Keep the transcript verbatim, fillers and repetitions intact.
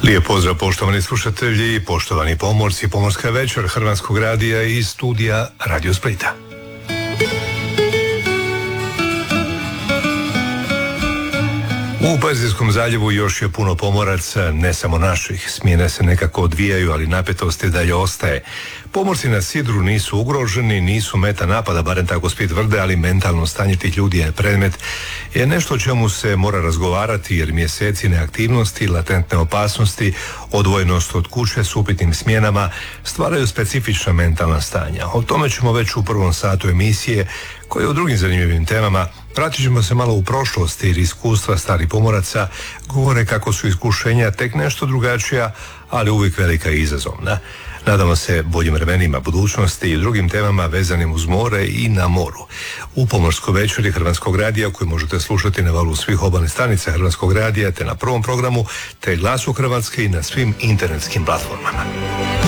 Lijep pozdrav poštovani slušatelji, poštovani pomorci, Pomorska večer Hrvatskog radija i studija Radio Splita. U Perzijskom zaljevu još je puno pomoraca, ne samo naših. Smjene se nekako odvijaju, ali napetost i dalje ostaje. Pomorci na sidru nisu ugroženi, nisu meta napada, barem tako Split tvrde, ali mentalno stanje tih ljudi je predmet je nešto o čemu se mora razgovarati, jer mjeseci neaktivnosti, latentne opasnosti, odvojenost od kuće s upitnim smjenama stvaraju specifična mentalna stanja. O tome ćemo već u prvom satu emisije, koje u drugim zanimljivim temama pratit ćemo se malo u prošlosti, jer iskustva starih pomoraca govore kako su iskušenja tek nešto drugačija, ali uvijek velika i izazovna. Nadamo se boljim vremenima budućnosti i drugim temama vezanim uz more i na moru. U Pomorskoj večeri Hrvatskog radija, koju možete slušati na valu svih obalnih stanica Hrvatskog radija, te na prvom programu, te Glasu Hrvatske i na svim internetskim platformama.